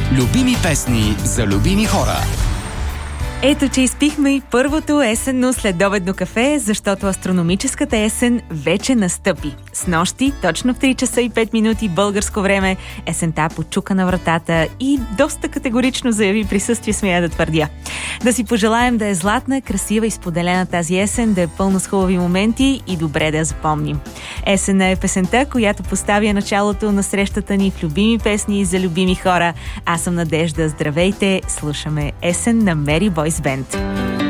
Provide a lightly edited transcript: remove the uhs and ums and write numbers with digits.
Любими песни за любими хора. Ето, че изпихме и първото есенно следобедно кафе, защото астрономическата есен вече настъпи. Снощи, точно в 3 часа и 5 минути българско време, есента почука на вратата и доста категорично заяви присъствие, смея да твърдя. Да си пожелаем да е златна, красива и споделена тази есен, да е пълна с хубави моменти и добре да я запомним. Есена е песента, която поставя началото на срещата ни в любими песни за любими хора. Аз съм Надежда. Здравейте! Слушаме есен на Мери Бойс Бенд.